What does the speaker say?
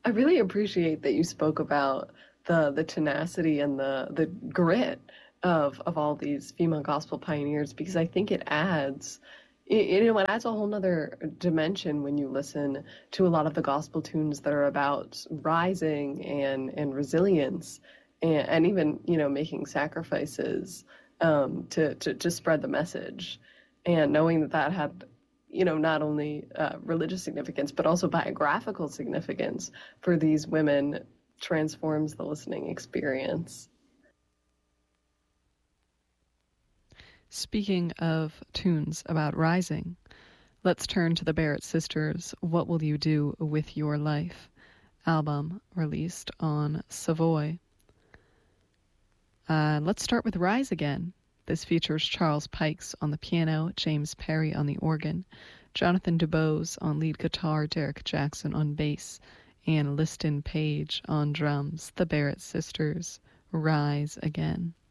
I really appreciate that you spoke about the tenacity and the grit of all these female gospel pioneers, because I think it adds it adds a whole nother dimension when you listen to a lot of the gospel tunes that are about rising and resilience and even making sacrifices to spread the message, and knowing that that had not only religious significance, but also biographical significance for these women transforms the listening experience. Speaking of tunes about rising, let's turn to the Barrett Sisters' What Will You Do With Your Life album, released on Savoy. Let's start with Rise Again. This features Charles Pikes on the piano, James Perry on the organ, Jonathan DuBose on lead guitar, Derek Jackson on bass, and Liston Page on drums. The Barrett Sisters, Rise Again.